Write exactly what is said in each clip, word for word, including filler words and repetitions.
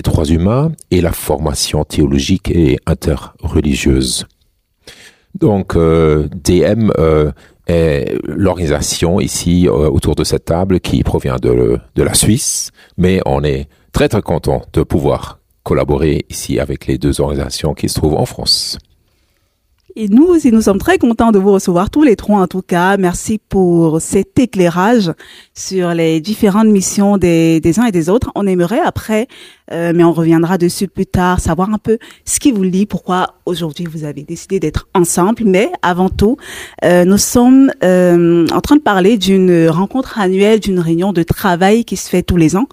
droits humains et la formation théologique et interreligieuse. Donc, euh, D M euh, est l'organisation ici euh, autour de cette table qui provient de, de la Suisse, mais on est très très content de pouvoir collaborer ici avec les deux organisations qui se trouvent en France. Et nous aussi, nous sommes très contents de vous recevoir tous les trois en tout cas. Merci pour cet éclairage sur les différentes missions des, des uns et des autres. On aimerait après, euh, mais on reviendra dessus plus tard, savoir un peu ce qui vous lie, pourquoi aujourd'hui vous avez décidé d'être ensemble. Mais avant tout, euh, nous sommes euh, en train de parler d'une rencontre annuelle, d'une réunion de travail qui se fait tous les ans.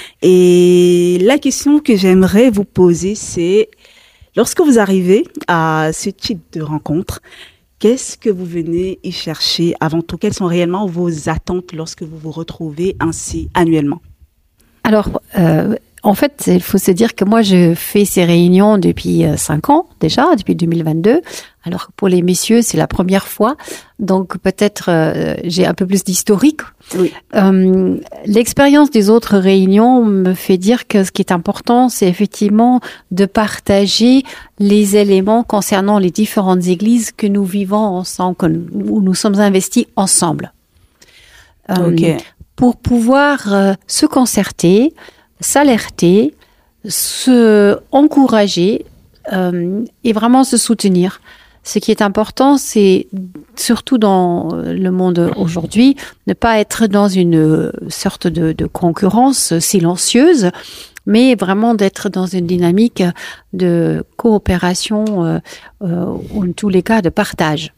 Et la question que j'aimerais vous poser, c'est... Lorsque vous arrivez à ce type de rencontre, qu'est-ce que vous venez y chercher avant tout? Quelles sont réellement vos attentes lorsque vous vous retrouvez ainsi annuellement? Alors, euh, en fait, il faut se dire que moi, je fais ces réunions depuis cinq ans déjà, depuis deux mille vingt-deux. Alors, pour les messieurs, c'est la première fois. Donc, peut-être euh, j'ai un peu plus d'historique. Oui. Euh, l'expérience des autres réunions me fait dire que ce qui est important, c'est effectivement de partager les éléments concernant les différentes églises que nous vivons ensemble, que nous, où nous sommes investis ensemble. Euh, Ok. Pour pouvoir euh, se concerter, s'alerter, se encourager euh, et vraiment se soutenir. Ce qui est important, c'est surtout dans le monde aujourd'hui, ne pas être dans une sorte de, de concurrence silencieuse, mais vraiment d'être dans une dynamique de coopération, euh, euh, ou en tous les cas de partage.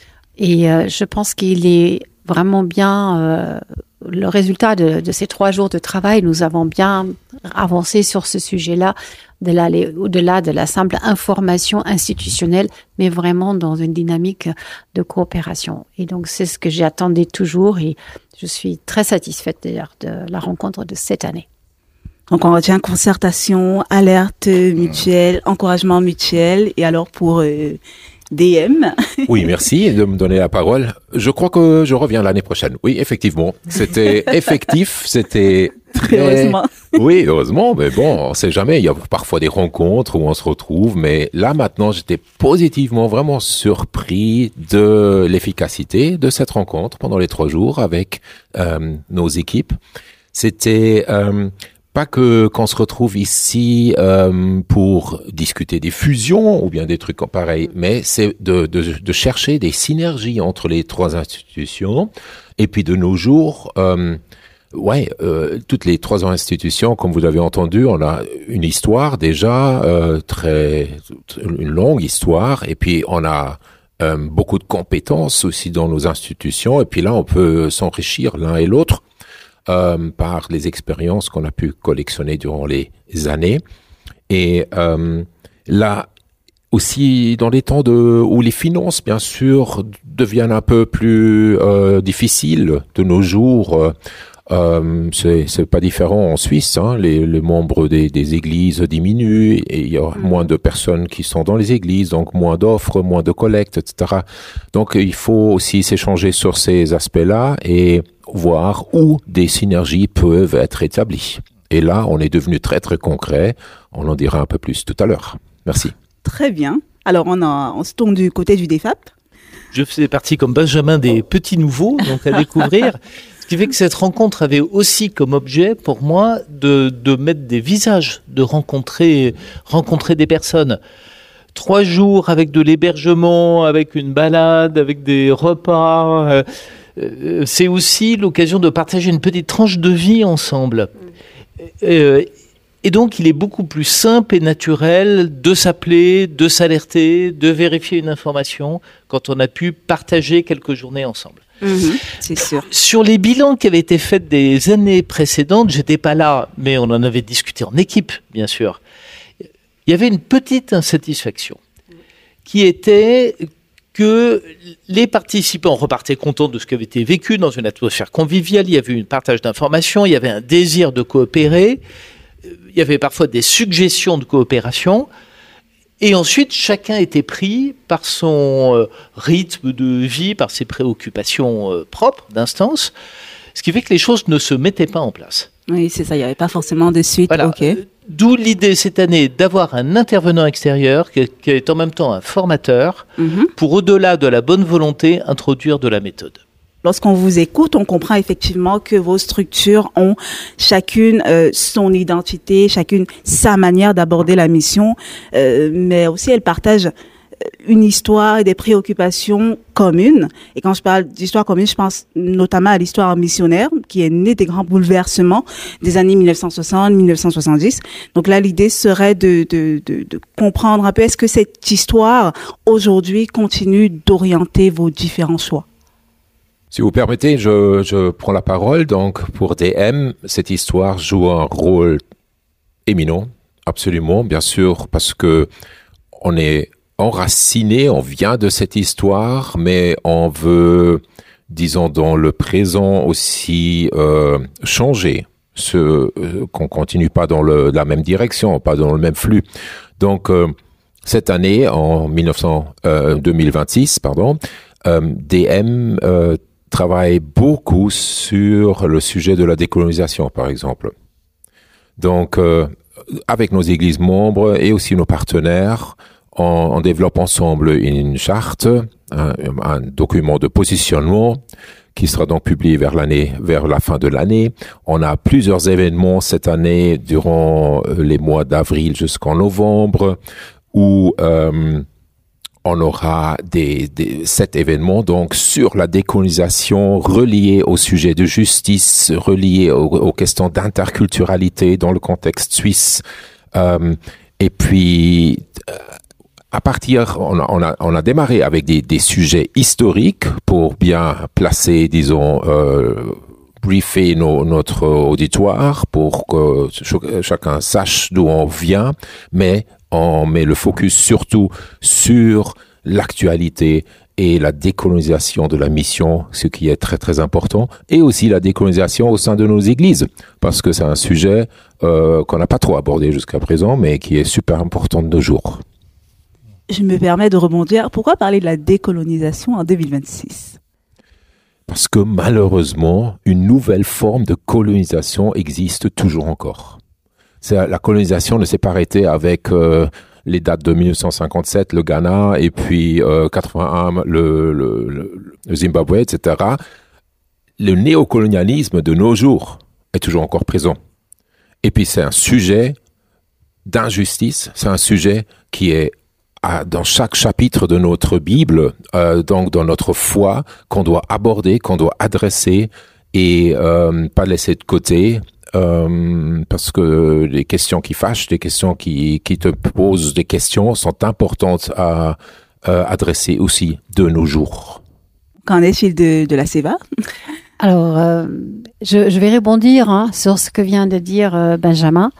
Et euh, je pense qu'il est vraiment bien... Euh, le résultat de, de ces trois jours de travail, nous avons bien avancé sur ce sujet-là, de l'aller au-delà de la simple information institutionnelle, mais vraiment dans une dynamique de coopération. Et donc, c'est ce que j'attendais toujours et je suis très satisfaite d'ailleurs de la rencontre de cette année. Donc, on retient concertation, alerte mutuelle, encouragement mutuel. Et alors, pour euh, D M. Oui, merci de me donner la parole. Je crois que je reviens l'année prochaine. Oui, effectivement. C'était effectif, c'était très... Heureusement. Oui, heureusement, mais bon, on sait jamais. Il y a parfois des rencontres où on se retrouve, mais là, maintenant, j'étais positivement vraiment surpris de l'efficacité de cette rencontre pendant les trois jours avec euh, nos équipes. C'était... Euh, Pas que qu'on se retrouve ici euh, pour discuter des fusions ou bien des trucs pareils, mais c'est de, de, de chercher des synergies entre les trois institutions. Et puis de nos jours, euh, ouais, euh, toutes les trois institutions, comme vous l'avez entendu, on a une histoire déjà euh, très une longue histoire, et puis on a euh, beaucoup de compétences aussi dans nos institutions. Et puis là, on peut s'enrichir l'un et l'autre. Euh, par les expériences qu'on a pu collectionner durant les années. Et euh, là, aussi dans les temps de, où les finances, bien sûr, deviennent un peu plus euh, difficiles de nos jours. Euh, euh, c'est, c'est pas différent en Suisse. Hein. Les, les membres des, des églises diminuent et il y a moins de personnes qui sont dans les églises, donc moins d'offres, moins de collectes, et cetera. Donc il faut aussi s'échanger sur ces aspects-là et voir où des synergies peuvent être établies. Et là, on est devenu très, très concret. On en dira un peu plus tout à l'heure. Merci. Très bien. Alors, on, a, on se tourne du côté du D F A P. Je faisais partie comme Benjamin des petits nouveaux, donc à découvrir. Ce qui fait que cette rencontre avait aussi comme objet, pour moi, de, de mettre des visages, de rencontrer, rencontrer des personnes. Trois jours avec de l'hébergement, avec une balade, avec des repas... Euh, c'est aussi l'occasion de partager une petite tranche de vie ensemble. Euh, et donc, il est beaucoup plus simple et naturel de s'appeler, de s'alerter, de vérifier une information quand on a pu partager quelques journées ensemble. Mmh, c'est sûr. Sur les bilans qui avaient été faits des années précédentes, j'étais pas là, mais on en avait discuté en équipe, bien sûr. Il y avait une petite insatisfaction qui était que les participants repartaient contents de ce qui avait été vécu dans une atmosphère conviviale. Il y avait eu un partage d'informations, il y avait un désir de coopérer, il y avait parfois des suggestions de coopération. Et ensuite, chacun était pris par son euh, rythme de vie, par ses préoccupations euh, propres d'instance, ce qui fait que les choses ne se mettaient pas en place. Oui, c'est ça, il n'y avait pas forcément de suite. Voilà. Okay. D'où l'idée cette année d'avoir un intervenant extérieur qui est, qui est en même temps un formateur mm-hmm. pour, au-delà de la bonne volonté, introduire de la méthode. Lorsqu'on vous écoute, on comprend effectivement que vos structures ont chacune euh, son identité, chacune sa manière d'aborder la mission, euh, mais aussi elles partagent une histoire et des préoccupations communes. Et quand je parle d'histoire commune, je pense notamment à l'histoire missionnaire, qui est née des grands bouleversements des années mille neuf cent soixante, mille neuf cent soixante-dix. Donc là, l'idée serait de, de, de, de comprendre un peu, est-ce que cette histoire, aujourd'hui, continue d'orienter vos différents choix? Si vous permettez, je, je prends la parole. Donc, pour D M, cette histoire joue un rôle éminent, absolument, bien sûr, parce que on est enraciné, on vient de cette histoire, mais on veut, disons, dans le présent aussi euh, changer, ce, euh, qu'on continue pas dans le, la même direction, pas dans le même flux. Donc, euh, cette année, en mille neuf cents, euh, deux mille vingt-six, pardon, euh, D M euh, travaille beaucoup sur le sujet de la décolonisation, par exemple. Donc, euh, avec nos églises membres et aussi nos partenaires, on, on développe ensemble une charte, un, un document de positionnement qui sera donc publié vers l'année, vers la fin de l'année. On a plusieurs événements cette année durant les mois d'avril jusqu'en novembre où euh, on aura des, des, sept événements donc sur la décolonisation reliés au sujet de justice, reliés aux, aux questions d'interculturalité dans le contexte suisse. Euh, et puis, euh, à partir, on a, on a, on a démarré avec des, des sujets historiques pour bien placer, disons, euh, briefer nos, notre auditoire pour que ch- chacun sache d'où on vient, mais on met le focus surtout sur l'actualité et la décolonisation de la mission, ce qui est très très important, et aussi la décolonisation au sein de nos églises, parce que c'est un sujet euh, qu'on n'a pas trop abordé jusqu'à présent, mais qui est super important de nos jours. Je me permets de rebondir. Pourquoi parler de la décolonisation en deux mille vingt-six ? Parce que malheureusement, une nouvelle forme de colonisation existe toujours encore. C'est, la colonisation ne s'est pas arrêtée avec euh, les dates de mille neuf cent cinquante-sept, le Ghana, et puis euh, quatre-vingt-un, le, le, le, le Zimbabwe, et cetera. Le néocolonialisme de nos jours est toujours encore présent. Et puis c'est un sujet d'injustice, c'est un sujet qui est à, dans chaque chapitre de notre Bible, euh, donc dans notre foi, qu'on doit aborder, qu'on doit adresser et euh, pas laisser de côté. Euh, parce que les questions qui fâchent, les questions qui, qui te posent des questions sont importantes à euh, adresser aussi de nos jours. Qu'en est-il de, de la Seva ? Alors, euh, je, je vais rebondir hein, sur ce que vient de dire euh, Benjamin.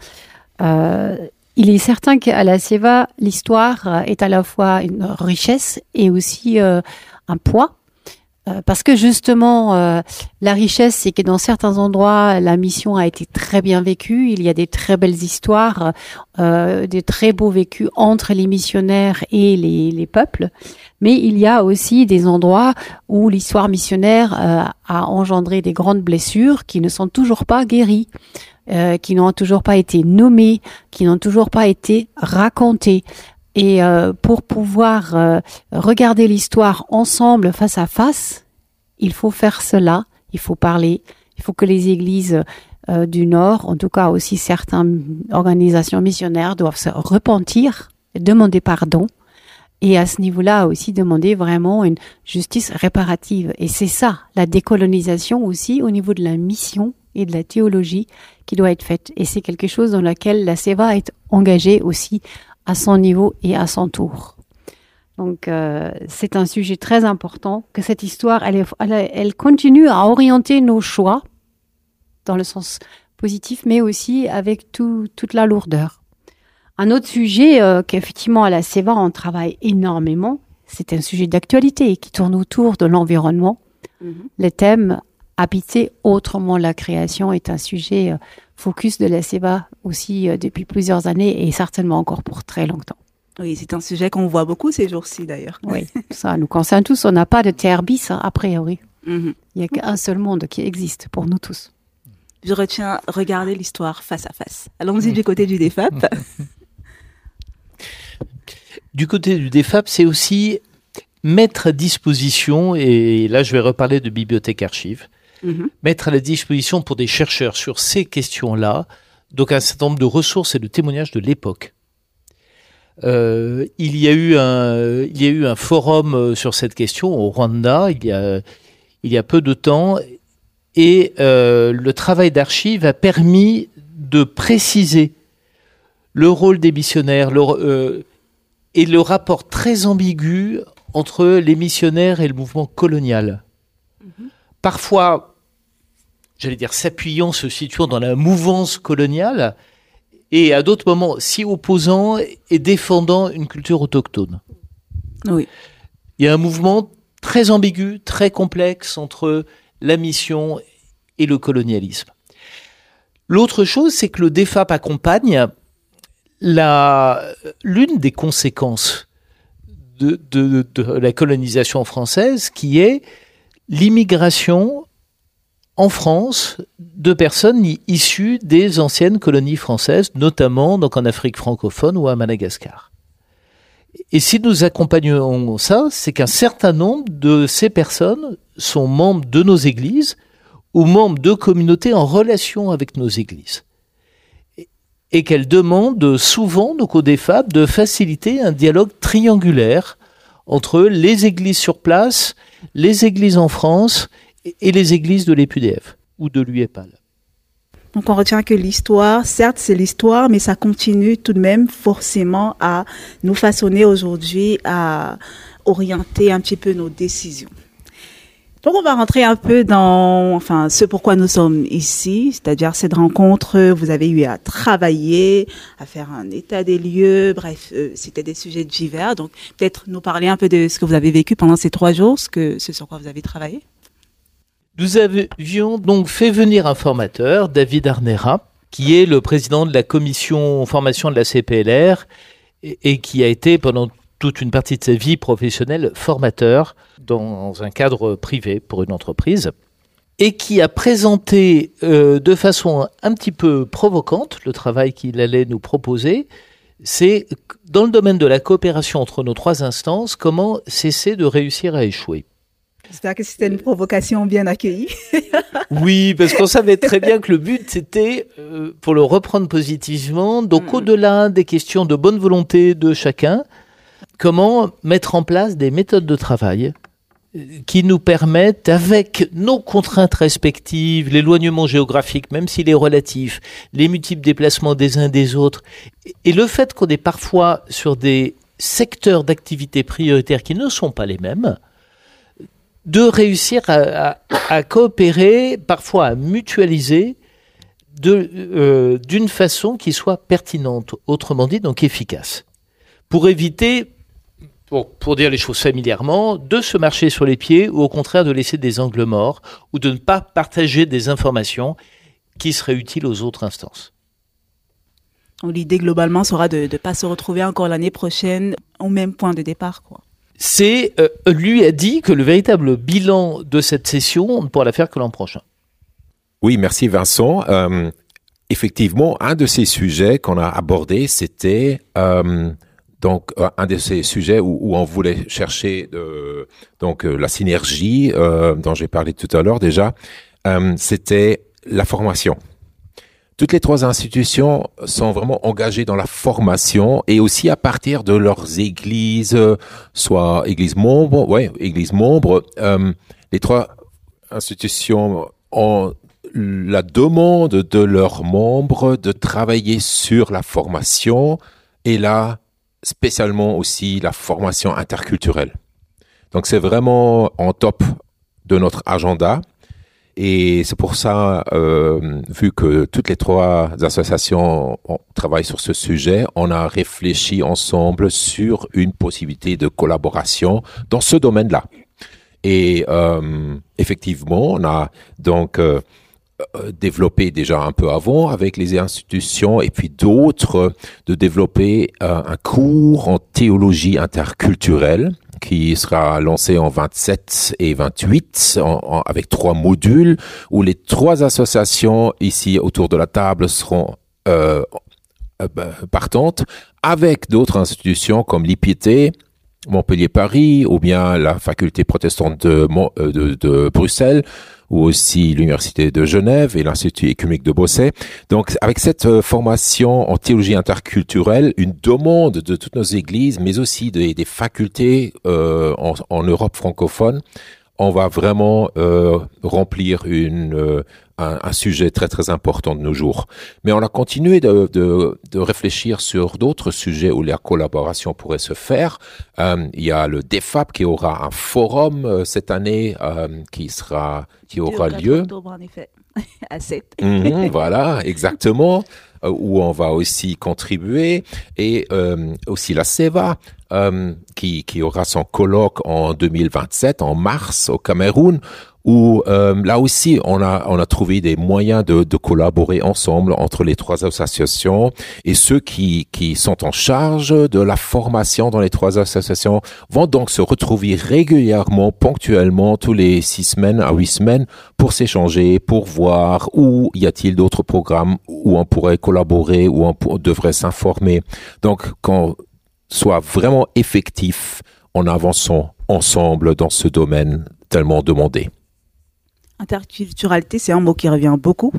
Euh, il est certain qu'à la Seva, l'histoire est à la fois une richesse et aussi euh, un poids. Parce que justement, euh, la richesse, c'est que dans certains endroits, la mission a été très bien vécue. Il y a des très belles histoires, euh, des très beaux vécus entre les missionnaires et les, les peuples. Mais il y a aussi des endroits où l'histoire missionnaire euh, a engendré des grandes blessures qui ne sont toujours pas guéries, euh, qui n'ont toujours pas été nommées, qui n'ont toujours pas été racontées. Et euh, pour pouvoir euh, regarder l'histoire ensemble, face à face, il faut faire cela, il faut parler, il faut que les églises euh, du Nord, en tout cas aussi certaines organisations missionnaires, doivent se repentir, demander pardon, et à ce niveau-là aussi demander vraiment une justice réparative. Et c'est ça, la décolonisation aussi au niveau de la mission et de la théologie qui doit être faite. Et c'est quelque chose dans lequel la Seva est engagée aussi à son niveau et à son tour. Donc, euh, c'est un sujet très important, que cette histoire, elle, est, elle, elle continue à orienter nos choix, dans le sens positif, mais aussi avec tout, toute la lourdeur. Un autre sujet euh, qu'effectivement à la Seva, on travaille énormément, c'est un sujet d'actualité qui tourne autour de l'environnement. Mm-hmm. Le thème « Habiter autrement la création » est un sujet... Euh, focus de la Seva aussi euh, depuis plusieurs années et certainement encore pour très longtemps. Oui, c'est un sujet qu'on voit beaucoup ces jours-ci d'ailleurs. Oui, ça nous concerne tous. On n'a pas de terre bis, hein, a priori. Mm-hmm. Il n'y a qu'un seul monde qui existe pour nous tous. Je retiens regarder l'histoire face à face. Allons-y du côté du D F A P. Du côté du D F A P, c'est aussi mettre à disposition, et là je vais reparler de bibliothèque archive, mmh. mettre à la disposition pour des chercheurs sur ces questions-là, donc un certain nombre de ressources et de témoignages de l'époque. Euh, il y a eu un, il y a eu un forum sur cette question au Rwanda il y a, il y a peu de temps, et euh, le travail d'archive a permis de préciser le rôle des missionnaires le, euh, et le rapport très ambigu entre les missionnaires et le mouvement colonial. Mmh. Parfois, j'allais dire s'appuyant, se situant dans la mouvance coloniale, et à d'autres moments s'y opposant et défendant une culture autochtone. Oui. Il y a un mouvement très ambigu, très complexe entre la mission et le colonialisme. L'autre chose, c'est que le D F A P accompagne la, l'une des conséquences de, de, de la colonisation française, qui est l'immigration en France de personnes issues des anciennes colonies françaises, notamment donc en Afrique francophone ou à Madagascar. Et si nous accompagnons ça, c'est qu'un certain nombre de ces personnes sont membres de nos églises ou membres de communautés en relation avec nos églises. Et qu'elles demandent souvent donc au D F A P de faciliter un dialogue triangulaire entre les églises sur place, les églises en France et les églises de l'E P U D F ou de l'U E P A L. Donc on retient que l'histoire, certes c'est l'histoire, mais ça continue tout de même forcément à nous façonner aujourd'hui, à orienter un petit peu nos décisions. Donc on va rentrer un peu dans, enfin, ce pourquoi nous sommes ici, c'est-à-dire cette rencontre, vous avez eu à travailler, à faire un état des lieux, bref, euh, c'était des sujets divers. Donc peut-être nous parler un peu de ce que vous avez vécu pendant ces trois jours, ce que, ce sur quoi vous avez travaillé. Nous avions donc fait venir un formateur, David Arnera, qui est le président de la commission formation de la C P L R et, et qui a été pendant toute une partie de sa vie professionnelle formateur dans un cadre privé pour une entreprise, et qui a présenté euh, de façon un petit peu provocante le travail qu'il allait nous proposer. C'est dans le domaine de la coopération entre nos trois instances, comment cesser de réussir à échouer. J'espère que c'était une provocation bien accueillie. Oui, parce qu'on savait très bien que le but, c'était, euh, pour le reprendre positivement, donc mmh. au-delà des questions de bonne volonté de chacun, comment mettre en place des méthodes de travail qui nous permettent, avec nos contraintes respectives, l'éloignement géographique, même s'il est relatif, les multiples déplacements des uns des autres, et le fait qu'on est parfois sur des secteurs d'activité prioritaires qui ne sont pas les mêmes, de réussir à, à, à coopérer, parfois à mutualiser, de, euh, d'une façon qui soit pertinente, autrement dit, donc efficace, pour éviter, pour, pour dire les choses familièrement, de se marcher sur les pieds ou au contraire de laisser des angles morts ou de ne pas partager des informations qui seraient utiles aux autres instances. Donc, l'idée globalement sera de ne pas se retrouver encore l'année prochaine au même point de départ, quoi. C'est, euh, lui a dit que le véritable bilan de cette session, on ne pourra la faire que l'an prochain. Oui, merci Vincent. Euh, effectivement, un de ces sujets qu'on a abordé, c'était euh, donc un de ces sujets où, où on voulait chercher de, donc euh, la synergie euh, dont j'ai parlé tout à l'heure déjà. Euh, c'était la formation. Toutes les trois institutions sont vraiment engagées dans la formation et aussi à partir de leurs églises, soit églises membres, ouais, églises membres. Euh, les trois institutions ont la demande de leurs membres de travailler sur la formation et là, spécialement aussi la formation interculturelle. Donc c'est vraiment en top de notre agenda. Et c'est pour ça, euh, vu que toutes les trois associations travaillent sur ce sujet, on a réfléchi ensemble sur une possibilité de collaboration dans ce domaine-là. Et euh, effectivement, on a donc euh, développé déjà un peu avant avec les institutions et puis d'autres de développer euh, un cours en théologie interculturelle qui sera lancé en vingt-sept et vingt-huit, en, en, avec trois modules, où les trois associations ici autour de la table seront euh, euh, partantes, avec d'autres institutions comme l'I P T, Montpellier-Paris, ou bien la faculté protestante de, de, de Bruxelles, ou aussi l'Université de Genève et l'Institut écuménique de Beausset. Donc, avec cette euh, formation en théologie interculturelle, une demande de toutes nos églises, mais aussi des, des facultés euh, en, en Europe francophone, on va vraiment euh, remplir une, euh, un, un sujet très très important de nos jours. Mais on a continué de, de, de réfléchir sur d'autres sujets où la collaboration pourrait se faire. Euh, il y a le D E F A P qui aura un forum euh, cette année euh, qui sera qui aura lieu. Octobre, en effet, à sept. Mmh, voilà, exactement. Euh, où on va aussi contribuer, et euh, aussi la C E V A euh, qui, qui aura son colloque en deux mille vingt-sept, en mars, au Cameroun, où euh, là aussi on a on a trouvé des moyens de, de collaborer ensemble entre les trois associations, et ceux qui qui sont en charge de la formation dans les trois associations vont donc se retrouver régulièrement, ponctuellement, tous les six semaines à huit semaines pour s'échanger, pour voir où y a-t-il d'autres programmes où on pourrait collaborer, où on, on devrait s'informer. Donc qu'on soit vraiment effectif en avançant ensemble dans ce domaine tellement demandé. Interculturalité, c'est un mot qui revient beaucoup.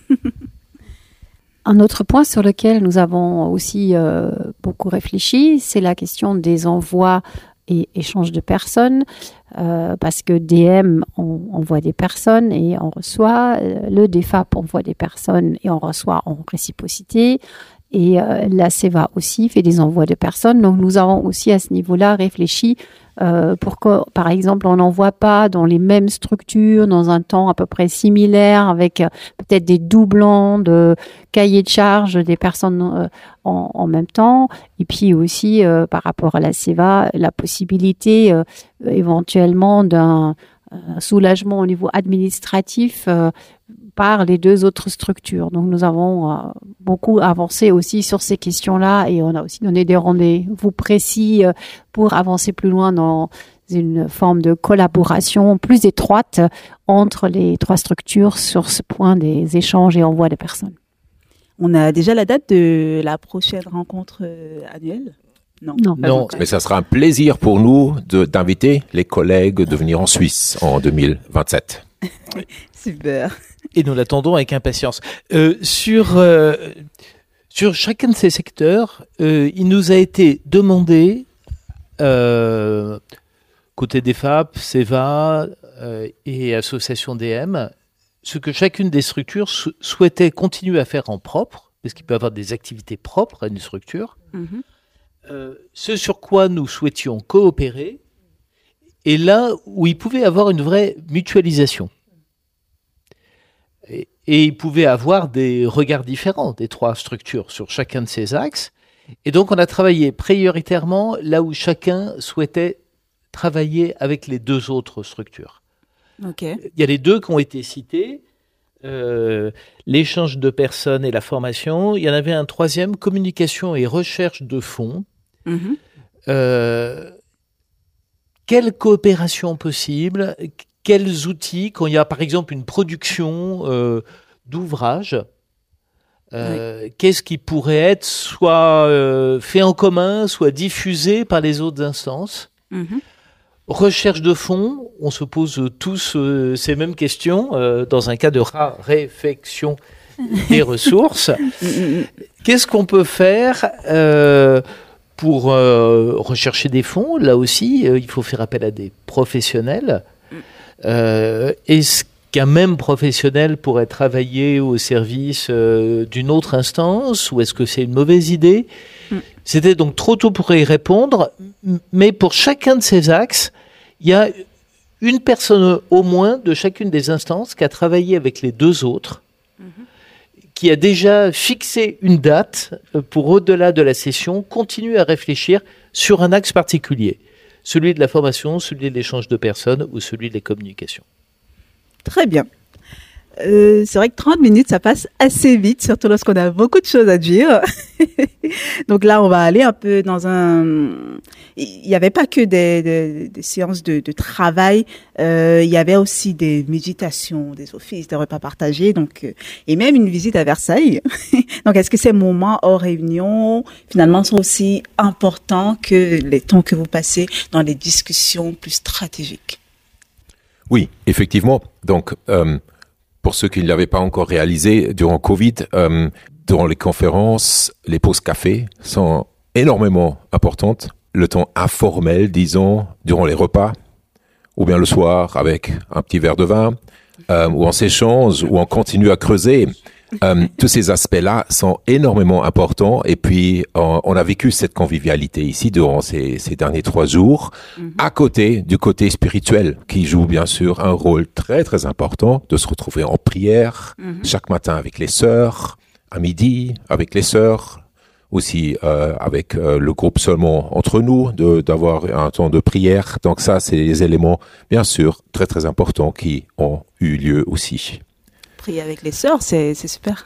Un autre point sur lequel nous avons aussi euh, beaucoup réfléchi, c'est la question des envois et échanges de personnes, euh, parce que D M, on envoie des personnes et on reçoit, le D E F A P envoie des personnes et on reçoit en réciprocité, et euh, la C E V A aussi fait des envois de personnes. Donc nous avons aussi à ce niveau-là réfléchi euh, pour que, par exemple, on n'envoie pas dans les mêmes structures, dans un temps à peu près similaire, avec euh, peut-être des doublons de cahiers de charges des personnes euh, en, en même temps. Et puis aussi, euh, par rapport à la C E V A, la possibilité euh, éventuellement d'un euh, soulagement au niveau administratif euh, par les deux autres structures. Donc nous avons euh, beaucoup avancé aussi sur ces questions-là, et on a aussi donné des rendez-vous précis euh, pour avancer plus loin dans une forme de collaboration plus étroite entre les trois structures sur ce point des échanges et envois de personnes. On a déjà la date de la prochaine rencontre euh, annuelle ? Non, non, non, mais ça sera un plaisir pour nous de, d'inviter les collègues de venir en Suisse en deux mille vingt-sept. Super. Et nous l'attendons avec impatience. Euh, sur, euh, sur chacun de ces secteurs, euh, il nous a été demandé, euh, côté D E F A P, C E V A euh, et Association D M, ce que chacune des structures sou- souhaitait continuer à faire en propre, parce qu'il peut y avoir des activités propres à une structure, Mm-hmm. euh, ce sur quoi nous souhaitions coopérer, et là où il pouvait y avoir une vraie mutualisation. Et, et il pouvait avoir des regards différents des trois structures sur chacun de ces axes. Et donc, on a travaillé prioritairement là où chacun souhaitait travailler avec les deux autres structures. Ok. Il y a les deux qui ont été cités, euh, l'échange de personnes et la formation. Il y en avait un troisième, communication et recherche de fonds. Mm-hmm. Euh, quelle coopération possible ? Quels outils, quand il y a par exemple une production euh, d'ouvrages, euh, oui. Qu'est-ce qui pourrait être soit euh, fait en commun, soit diffusé par les autres instances ? Mm-hmm. Recherche de fonds, on se pose tous euh, ces mêmes questions euh, dans un cas de raréfaction des ressources. Qu'est-ce qu'on peut faire euh, pour euh, rechercher des fonds ? Là aussi, euh, il faut faire appel à des professionnels. Euh, est-ce qu'un même professionnel pourrait travailler au service euh, d'une autre instance, ou est-ce que c'est une mauvaise idée ? mm. C'était donc trop tôt pour y répondre, mais pour chacun de ces axes, il y a une personne au moins de chacune des instances qui a travaillé avec les deux autres, mm-hmm. qui a déjà fixé une date pour, au-delà de la session, continuer à réfléchir sur un axe particulier. Celui de la formation, celui de l'échange de personnes ou celui des communications. Très bien. Euh, c'est vrai que trente minutes, ça passe assez vite, surtout lorsqu'on a beaucoup de choses à dire. Donc là, on va aller un peu dans un il n'y avait pas que des, des, des séances de, de travail, euh, il y avait aussi des méditations, des offices, des repas partagés, donc euh, et même une visite à Versailles. Donc, est-ce que ces moments hors réunion, finalement, sont aussi importants que les temps que vous passez dans les discussions plus stratégiques? Oui, effectivement. Donc, euh, pour ceux qui ne l'avaient pas encore réalisé, durant Covid, euh, durant les conférences, les pauses café sont énormément importantes. Le temps informel, disons, durant les repas, ou bien le soir avec un petit verre de vin, euh, où on s'échange, où on continue à creuser. Euh, tous ces aspects-là sont énormément importants. Et puis, on, on a vécu cette convivialité ici durant ces, ces derniers trois jours, mm-hmm. à côté du côté spirituel, qui joue bien sûr un rôle très très important, de se retrouver en prière mm-hmm. chaque matin avec les sœurs, à midi avec les sœurs, aussi euh, avec euh, le groupe seulement entre nous, de, d'avoir un temps de prière. Donc ça, c'est des éléments bien sûr très très importants qui ont eu lieu aussi. Prier avec les sœurs, c'est, c'est super.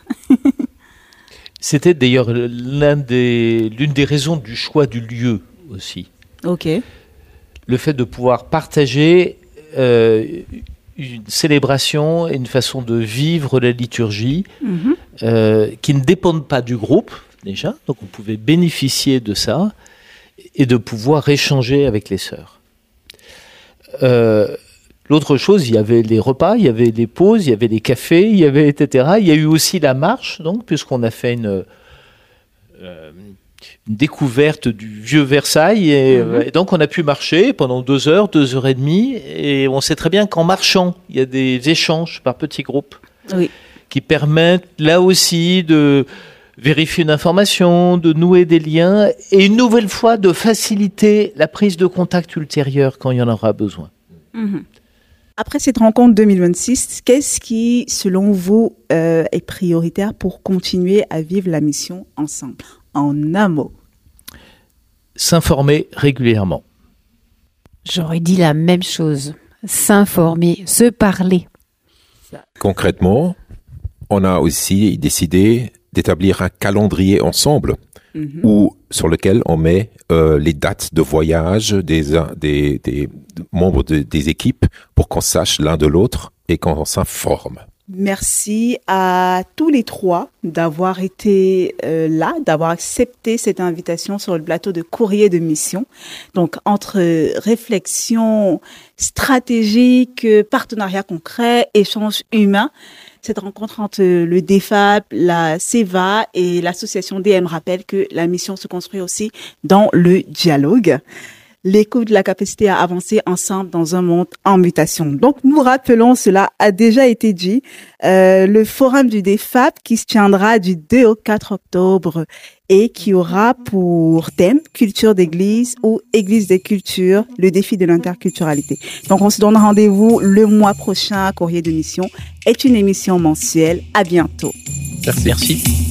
C'était d'ailleurs l'un des, l'une des raisons du choix du lieu aussi. Ok. Le fait de pouvoir partager euh, une célébration et une façon de vivre la liturgie mm-hmm. euh, qui ne dépendent pas du groupe déjà, donc on pouvait bénéficier de ça et de pouvoir échanger avec les sœurs. Euh, L'autre chose, il y avait les repas, il y avait les pauses, il y avait les cafés, il y avait et cetera. Il y a eu aussi la marche, donc, puisqu'on a fait une, euh, une découverte du vieux Versailles. Et, mmh. et donc, on a pu marcher pendant deux heures, deux heures et demie. Et on sait très bien qu'en marchant, il y a des échanges par petits groupes oui. qui permettent là aussi de vérifier une information, de nouer des liens et une nouvelle fois de faciliter la prise de contact ultérieure quand il y en aura besoin. Mmh. Après cette rencontre deux mille vingt-six, qu'est-ce qui, selon vous, euh, est prioritaire pour continuer à vivre la mission ensemble? En un mot. S'informer régulièrement. J'aurais dit la même chose. S'informer, se parler. Concrètement, on a aussi décidé d'établir un calendrier ensemble mm-hmm. où, sur lequel on met euh, les dates de voyage des, des, des membres de, des équipes pour qu'on sache l'un de l'autre et qu'on s'informe. Merci à tous les trois d'avoir été euh, là, d'avoir accepté cette invitation sur le plateau de Courrier de Mission. Donc, entre réflexion stratégique, partenariat concret, échange humain, cette rencontre entre le D F A P, la C E V A et l'association D M rappelle que la mission se construit aussi dans le dialogue. L'écoute, la capacité à avancer ensemble dans un monde en mutation. Donc, nous rappelons, cela a déjà été dit, euh, le forum du D F A P qui se tiendra du deux au quatre octobre et qui aura pour thème culture d'église ou église des cultures, le défi de l'interculturalité. Donc, on se donne rendez-vous le mois prochain à Courrier de Mission. Est une émission mensuelle. À bientôt. Merci. Merci.